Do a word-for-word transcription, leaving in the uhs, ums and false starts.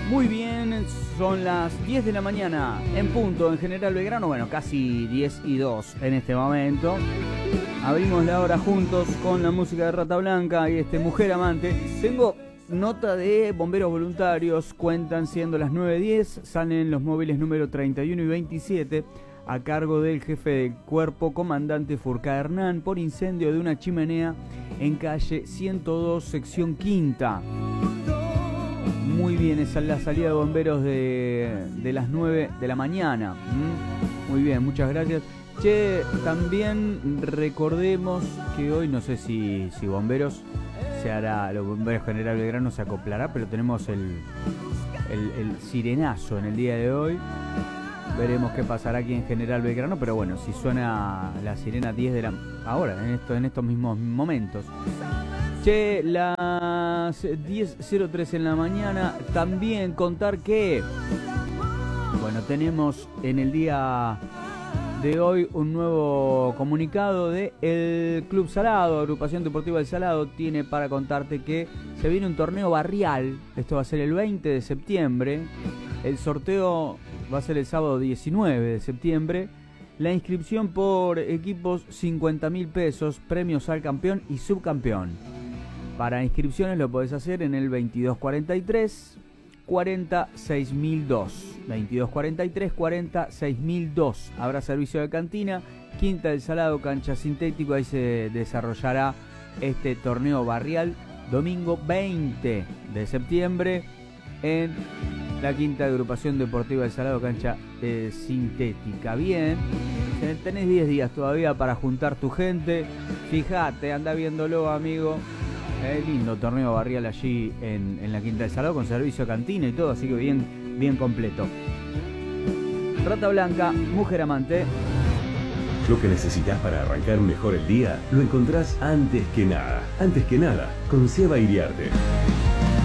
Muy bien, son las diez de la mañana en punto en General Belgrano, bueno, casi diez y dos en este momento. Abrimos la hora juntos con la música de Rata Blanca y este Mujer Amante. Tengo nota de bomberos voluntarios, cuentan siendo las nueve diez, salen los móviles número treinta y uno y veintisiete a cargo del jefe del cuerpo, comandante Furca Hernán, por incendio de una chimenea en calle ciento dos, sección quinta. Muy bien, esa es la salida de bomberos de, de las nueve de la mañana. ¿Mm? Muy bien, muchas gracias. Che, también recordemos que hoy, no sé si, si bomberos se hará, los bomberos General Belgrano se acoplará, pero tenemos el, el, el sirenazo en el día de hoy. Veremos qué pasará aquí en General Belgrano, pero bueno, si suena la sirena diez de la... ahora, en, esto, en estos mismos momentos. Che, las diez cero tres en la mañana, también contar que, bueno, tenemos en el día de hoy un nuevo comunicado de el Club Salado, Agrupación Deportiva del Salado, tiene para contarte que se viene un torneo barrial, esto va a ser el veinte de septiembre, el sorteo va a ser el sábado diecinueve de septiembre, la inscripción por equipos cincuenta mil pesos, premios al campeón y subcampeón. Para inscripciones lo podés hacer en el veintidós cuarenta y tres cuarenta seis mil dos. veintidós cuarenta y tres cuarenta seis mil dos. Habrá servicio de cantina, Quinta del Salado, cancha sintético. Ahí se desarrollará este torneo barrial domingo veinte de septiembre en la Quinta Agrupación Deportiva del Salado, cancha eh, sintética. Bien, tenés diez días todavía para juntar tu gente. Fíjate, anda viéndolo, amigo. Eh, lindo torneo barrial allí en, en la Quinta del Salado, con servicio de cantina y todo, así que bien, bien completo. Rata Blanca, Mujer Amante. Lo que necesitas para arrancar mejor el día, lo encontrás antes que nada. Antes que nada, con Seba Iriarte.